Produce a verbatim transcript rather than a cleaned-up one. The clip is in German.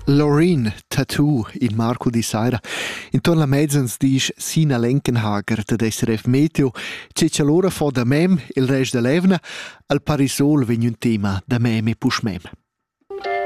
Loreen Tattoo in Marco di Saira. Intorno alla mezzans dice Sina Lenkenhager da S R F Meteo c'è c'è l'ora fo da mem il rest da levna al parisol vegn un tema da mem e push mem.